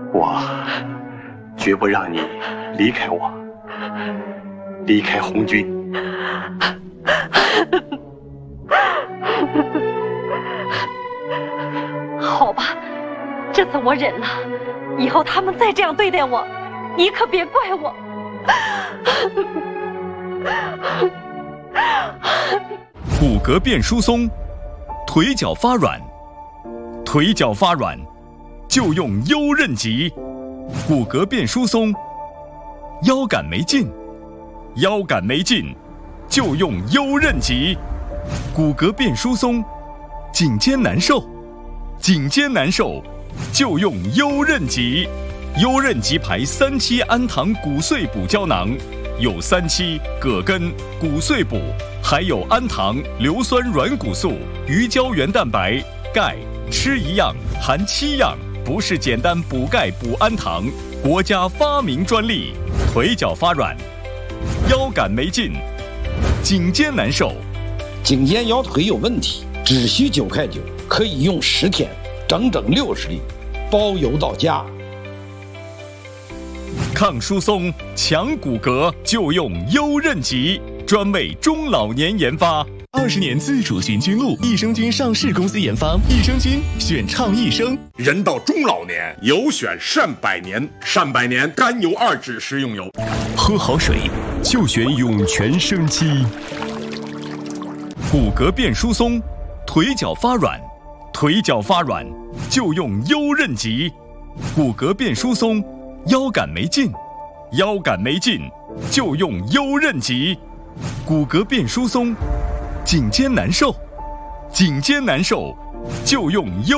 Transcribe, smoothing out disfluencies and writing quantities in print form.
我绝不让你离开我，离开红军。 好吧，这次我忍了，以后他们再这样对待我，你可别怪我。 骨骼变疏松，腿脚发软，腿脚发软就用优韧极。骨骼变疏松，腰杆没劲，腰杆没劲就用优韧极。骨骼变疏松，颈肩难受，颈肩难受就用优韧极。优韧极牌3期氨糖骨碎补胶囊，有3期葛根、骨碎补，还有氨糖、硫酸软骨素、鱼胶原蛋白、钙，吃一样含7样，不是简单补钙补氨糖，国家发明专利。腿脚发软，腰杆没劲，颈肩难受， 颈肩腰腿有问题，只需9块9，可以用10天，整整60粒，包邮到家。 抗疏松、强骨骼就用优韧极，专为中老年研发。 20年自主寻菌露，益生菌上市公司研发，益生菌选倡益生。 人到中老年，有选善百年，善百年甘油2酯食用油。 喝好水就选涌泉生机。 骨骼变疏松，腿脚发软，腿脚发软就用优韧极。骨骼变疏松，腰杆没劲，腰杆没劲就用优韧极。骨骼变疏松，颈肩难受，颈肩难受就用优